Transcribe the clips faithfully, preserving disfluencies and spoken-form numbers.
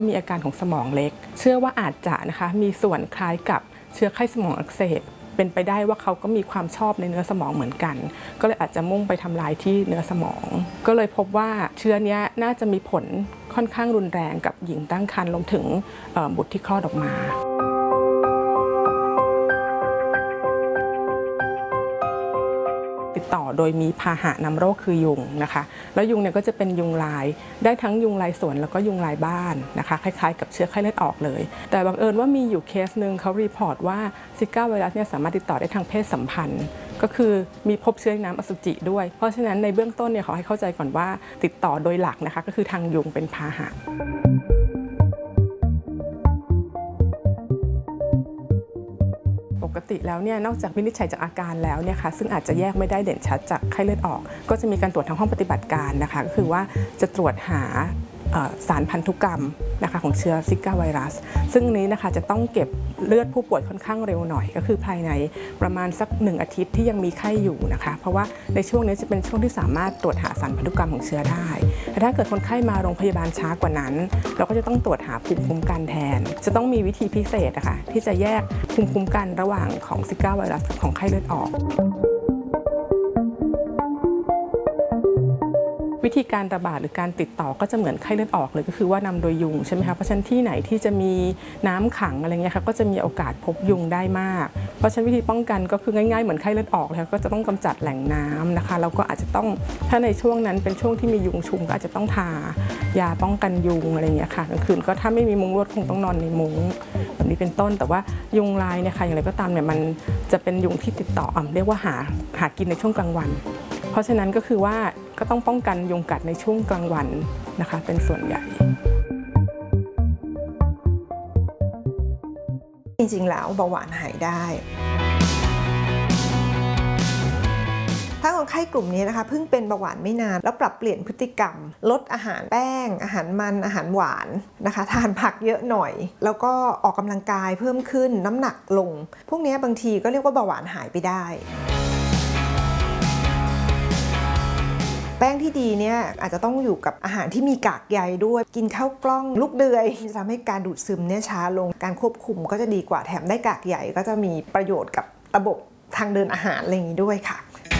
มีอาการของสมองเล็กเชื่อว่าอาจจะนะคะมีส่วนคล้ายกับเชื้อไข้สมองอักเสบเป็นไปได้ว่าเขาก็มีความชอบในเนื้อสมองเหมือนกันก็เลยอาจจะมุ่งไปทำลายที่เนื้อสมองก็เลยพบว่าเชื้อนี้น่าจะมีผลค่อนข้างรุนแรงกับหญิงตั้งครรภ์รวมถึงบุตรที่คลอดออกมาติดต่อโดยมีพาหะนำโรคคือยุงนะคะแล้วยุงเนี่ยก็จะเป็นยุงลายได้ทั้งยุงลายสวนแล้วก็ยุงลายบ้านนะคะคล้ายๆกับเชื้อไข้เลือดออกเลยแต่บังเอิญว่ามีอยู่เคสหนึ่งเขารีพอร์ตว่าซิก้าไวรัสเนี่ยสามารถติดต่อได้ทางเพศสัมพันธ์ก็คือมีพบเชื้อในน้ำอสุจิด้วยเพราะฉะนั้นในเบื้องต้นเนี่ยขอให้เข้าใจก่อนว่าติดต่อโดยหลักนะคะก็คือทางยุงเป็นพาหะปกติแล้วเนี่ยนอกจากวินิจฉัยจากอาการแล้วเนี่ยค่ะซึ่งอาจจะแยกไม่ได้เด่นชัดจากไข้เลือดออกก็จะมีการตรวจทางห้องปฏิบัติการนะคะก็คือว่าจะตรวจหาสารพันธุกรรมนะคะของเชื้อซิก้าไวรัสซึ่งนี้นะคะจะต้องเก็บเลือดผู้ป่วยค่อนข้างเร็วหน่อยก็คือภายในประมาณสักหนึ่งอาทิตย์ที่ยังมีไข้อยู่นะคะเพราะว่าในช่วงนี้จะเป็นช่วงที่สามารถตรวจหาสารพันธุกรรมของเชื้อได้แต่ถ้าเกิดคนไข้มาโรงพยาบาลช้ากว่านั้นเราก็จะต้องตรวจหาภูมิคุ้มกันแทนจะต้องมีวิธีพิเศษนะคะที่จะแยกภูมิคุ้มกันระหว่างของซิก้าไวรัสกับของไข้เลือดออกวิธีการระบาดหรือการติดต่อก็จะเหมือนไข้เลือดออกเลยก็คือว่านำโดยยุงใช่ไหมคะเพราะฉะนั้นที่ไหนที่จะมีน้ำขังอะไรเงี้ยค่ะก็จะมีโอกาสพบยุงได้มากเพราะฉะนั้นวิธีป้องกันก็คือง่ายๆเหมือนไข้เลือดออกเลยก็จะต้องกำจัดแหล่งน้ำนะคะแล้วก็อาจจะต้องถ้าในช่วงนั้นเป็นช่วงที่มียุงชุมก็อาจจะต้องทายาป้องกันยุงอะไรเงี้ยค่ะกลางคืนก็ถ้าไม่มีมุ้งลวดคงต้องนอนในมุ้งแบบนี้เป็นต้นแต่ว่ายุงลายเนี่ยค่ะอย่างไรก็ตามเนี่ยมันจะเป็นยุงที่ติดต่อเรียกว่าหาหากินในช่วงกลางวันเพราะฉะนั้นก็คือว่าก็ต้องป้องกันยุงกัดในช่วงกลางวันนะคะเป็นส่วนใหญ่จริงๆแล้วเบาหวานหายได้ถ้าคนไข้กลุ่มนี้นะคะเพิ่งเป็นเบาหวานไม่นานแล้วปรับเปลี่ยนพฤติกรรมลดอาหารแป้งอาหารมันอาหารหวานนะคะทานผักเยอะหน่อยแล้วก็ออกกำลังกายเพิ่มขึ้นน้ำหนักลงพวกนี้บางทีก็เรียกว่าเบาหวานหายไปได้แป้งที่ดีเนี่ยอาจจะต้องอยู่กับอาหารที่มีกากใยด้วยกินข้าวกล้องลูกเดือยจะทำให้การดูดซึมเนี่ยช้าลงการควบคุมก็จะดีกว่าแถมได้กากใยก็จะมีประโยชน์กับระบบทางเดินอาหารอะไรอย่างนี้ด้วยค่ะ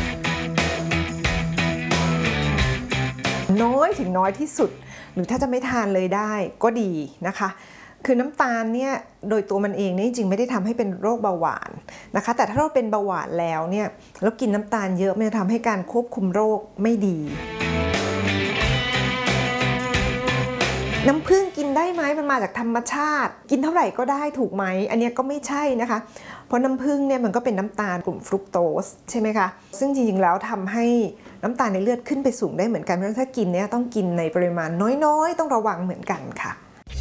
น้อยถึงน้อยที่สุดหรือถ้าจะไม่ทานเลยได้ก็ดีนะคะคือน้ำตาลเนี่ยโดยตัวมันเองเนี่ยจริงๆไม่ได้ทำให้เป็นโรคเบาหวานนะคะแต่ถ้าเราเป็นเบาหวานแล้วเนี่ยแล้วกินน้ำตาลเยอะมันจะทำให้การควบคุมโรคไม่ดีน้ำผึ้งกินได้ไหมมันมาจากธรรมชาติกินเท่าไหร่ก็ได้ถูกไหมอันนี้ก็ไม่ใช่นะคะเพราะน้ำผึ้งเนี่ยมันก็เป็นน้ำตาลกลุ่มฟรุกโตสใช่ไหมคะซึ่งจริงๆแล้วทำให้น้ำตาลในเลือดขึ้นไปสูงได้เหมือนกันเพราะฉะนั้นถ้ากินเนี่ยต้องกินในปริมาณน้อยๆต้องระวังเหมือนกันค่ะ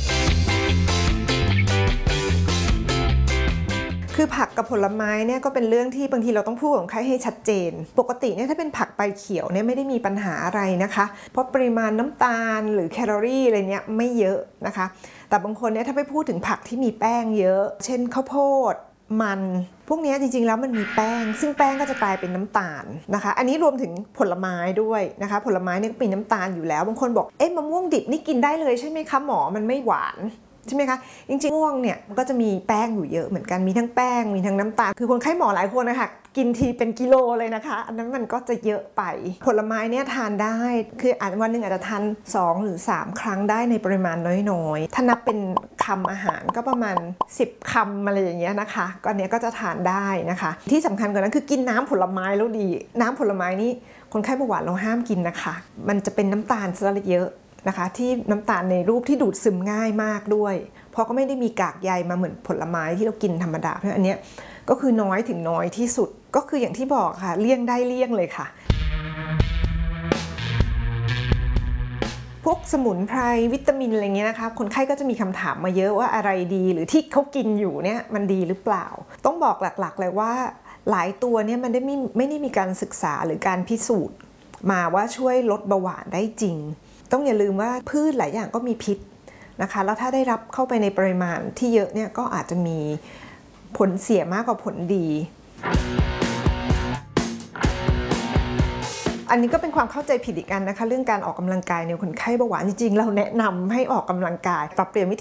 คือผักกับผลไม้เนี่ยก็เป็นเรื่องที่บางทีเราต้องพูดกับคนไข้ให้ชัดเจนปกติเนี่ยถ้าเป็นผักใบเขียวเนี่ยไม่ได้มีปัญหาอะไรนะคะเพราะปริมาณน้ำตาลหรือแคลอรี่อะไรเนี่ยไม่เยอะนะคะแต่บางคนเนี่ยถ้าไปพูดถึงผักที่มีแป้งเยอะเช่นข้าวโพดมันพวกนี้จริงๆแล้วมันมีแป้งซึ่งแป้งก็จะกลายเป็นน้ำตาลนะคะอันนี้รวมถึงผลไม้ด้วยนะคะผลไม้เนี่ยก็มีน้ำตาลอยู่แล้วบางคนบอกเอ๊ะมะม่วงดิบนี่กินได้เลยใช่ไหมคะหมอมันไม่หวานใช่ไหมคะจริงๆม่วงเนี่ยมันก็จะมีแป้งอยู่เยอะเหมือนกันมีทั้งแป้งมีทั้งน้ำตาลคือคนไข้หมอหลายคนนะคะกินทีเป็นกิโลเลยนะคะอันนั้นมันก็จะเยอะไปผลไม้เนี่ยทานได้คืออาจวันหนึ่งอาจจะทานสองหรือสามครั้งได้ในปริมาณน้อยๆถ้านับเป็นคำอาหารก็ประมาณสิบคำอะไรอย่างเงี้ยนะคะก็อันนี้ก็จะทานได้นะคะที่สำคัญกว่านั้นคือกินน้ำผลไม้แล้วดีน้ำผลไม้นี่คนไข้เบาหวานเราห้ามกินนะคะมันจะเป็นน้ำตาลซะเยอะนะคะที่น้ำตาลในรูปที่ดูดซึมง่ายมากด้วยเพราะก็ไม่ได้มีกากใยมาเหมือนผลไม้ที่เรากินธรรมดาเพราะอันนี้ก็คือน้อยถึงน้อยที่สุดก็คืออย่างที่บอกค่ะเลี่ยงได้เลี่ยงเลยค่ะพวกสมุนไพรวิตามินอะไรเงี้ยนะคะคนไข้ก็จะมีคำถามมาเยอะว่าอะไรดีหรือที่เขากินอยู่เนี่ยมันดีหรือเปล่าต้องบอกหลักๆเลยว่าหลายตัวเนี่ยมันได้ไม่ไม่ได้มีการศึกษาหรือการพิสูจน์มาว่าช่วยลดเบาหวานได้จริงต้องอย่าลืมว่าพืชหลายอย่างก็มีพิษนะคะแล้วถ้าได้รับเข้าไปในปริมาณที่เยอะเนี่ยก็อาจจะมีผลเสียมากกว่าผลดีอันนี้ก็เป็นความเข้าใจผิดอีกอันนะคะเรื่องการออกกำลังกายในคนไข้เบาหวานจริงๆเราแนะนำให้ออกกำลังกายปรับเปลี่ยนวิธี